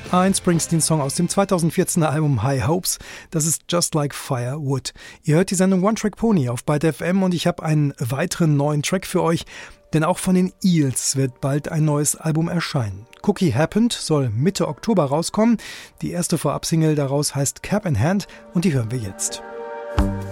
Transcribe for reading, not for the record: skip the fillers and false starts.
Ein Springsteen-Song aus dem 2014er Album High Hopes. Das ist Just Like Firewood. Ihr hört die Sendung One Track Pony auf Byte FM und ich habe einen weiteren neuen Track für euch, denn auch von den Eels wird bald ein neues Album erscheinen. Cookie Happened soll Mitte Oktober rauskommen. Die erste Vorabsingle daraus heißt Cap in Hand und die hören wir jetzt.